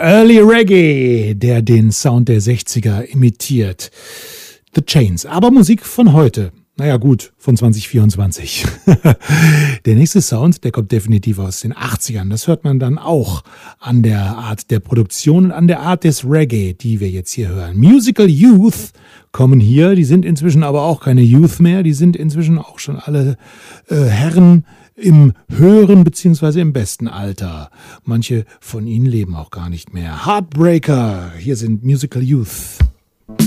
Early Reggae, der den Sound der 60er imitiert. The Chains, aber Musik von heute. Naja gut, von 2024. Der nächste Sound, der kommt definitiv aus den 80ern. Das hört man dann auch an der Art der Produktion und an der Art des Reggae, die wir jetzt hier hören. Musical Youth kommen hier, die sind inzwischen aber auch keine Youth mehr, die sind inzwischen auch schon alle Herren im höheren bzw. im besten Alter. Manche von ihnen leben auch gar nicht mehr. Heartbreaker, hier sind Musical Youth.